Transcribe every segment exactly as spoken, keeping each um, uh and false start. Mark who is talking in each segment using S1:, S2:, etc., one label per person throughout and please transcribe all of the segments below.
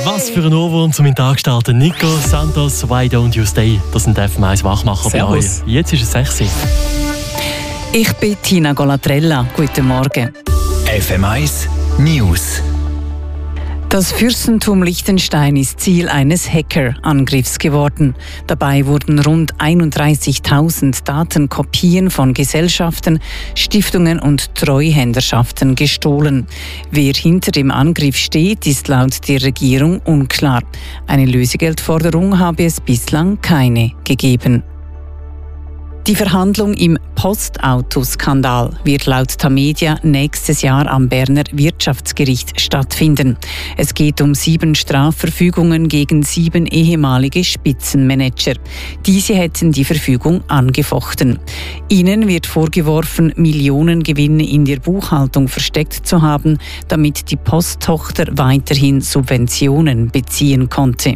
S1: Was für ein Ohrwurm zum in den Tag starten. Nico Santos, Why Don't You Stay? Das sind F M eins Wachmacher bei euch. Jetzt ist es sechs Uhr.
S2: Ich bin Tina Golatrella. Guten Morgen.
S3: F M eins News.
S2: Das Fürstentum Liechtenstein ist Ziel eines Hackerangriffs geworden. Dabei wurden rund einunddreißigtausend Datenkopien von Gesellschaften, Stiftungen und Treuhänderschaften gestohlen. Wer hinter dem Angriff steht, ist laut der Regierung unklar. Eine Lösegeldforderung habe es bislang keine gegeben. Die Verhandlung im Postautoskandal wird laut Tamedia nächstes Jahr am Berner Wirtschaftsgericht stattfinden. Es geht um sieben Strafverfügungen gegen sieben ehemalige Spitzenmanager. Diese hätten die Verfügung angefochten. Ihnen wird vorgeworfen, Millionengewinne in der Buchhaltung versteckt zu haben, damit die Posttochter weiterhin Subventionen beziehen konnte.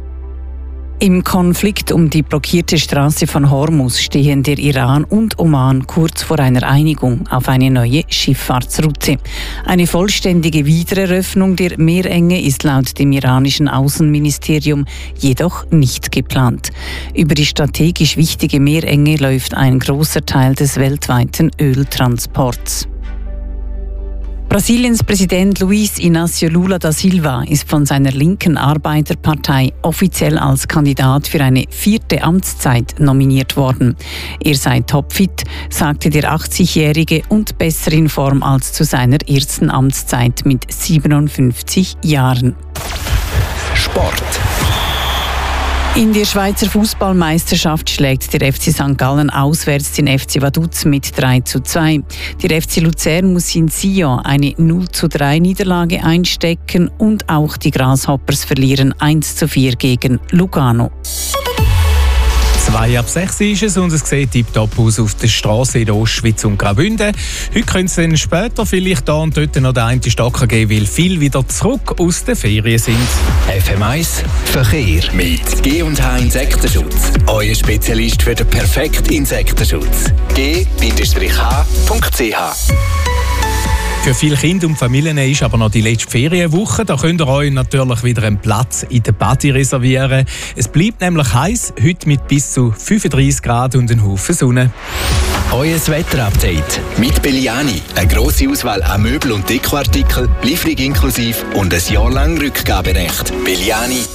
S2: Im Konflikt um die blockierte Straße von Hormuz stehen der Iran und Oman kurz vor einer Einigung auf eine neue Schifffahrtsroute. Eine vollständige Wiedereröffnung der Meerenge ist laut dem iranischen Außenministerium jedoch nicht geplant. Über die strategisch wichtige Meerenge läuft ein großer Teil des weltweiten Öltransports. Brasiliens Präsident Luiz Inácio Lula da Silva ist von seiner linken Arbeiterpartei offiziell als Kandidat für eine vierte Amtszeit nominiert worden. Er sei topfit, sagte der achtzigjährige, und besser in Form als zu seiner ersten Amtszeit mit siebenundfünfzig Jahren.
S3: Sport.
S2: In der Schweizer Fußballmeisterschaft schlägt der F C Sankt Gallen auswärts den F C Vaduz mit drei zu zwei. Der F C Luzern muss in Sion eine null zu drei Niederlage einstecken und auch die Grasshoppers verlieren eins zu vier gegen Lugano.
S4: Zwei ab sechs ist es und es sieht tiptop aus auf der Straße in der Ostschweiz und Graubünden. Heute könnte es dann später vielleicht da und dort noch den einen Stocker geben, weil viele wieder zurück aus den Ferien sind.
S3: F M eins Verkehr mit G und H Insektenschutz. Euer Spezialist für den perfekten Insektenschutz. G H Punkt C H.
S4: Für viele Kinder und Familien ist aber noch die letzte Ferienwoche. Da könnt ihr euch natürlich wieder einen Platz in der Party reservieren. Es bleibt nämlich heiß, heute mit bis zu fünfunddreißig Grad und einem Haufen Sonne.
S3: Euer Wetterupdate mit Belliani. Eine grosse Auswahl an Möbel- und Dekoartikeln, Lieferung inklusive und ein Jahr lang Rückgaberecht. Belliani.